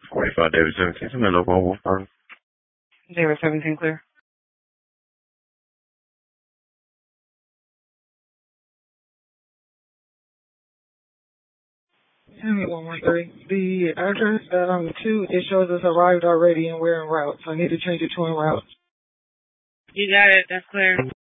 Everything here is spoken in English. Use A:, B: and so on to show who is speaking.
A: 45 David 17. Some local one firm.
B: David 17 clear. Henry 113. The address that I'm to, it shows us arrived already and we're en route, so I need to change it to en route.
C: You got it. That's clear.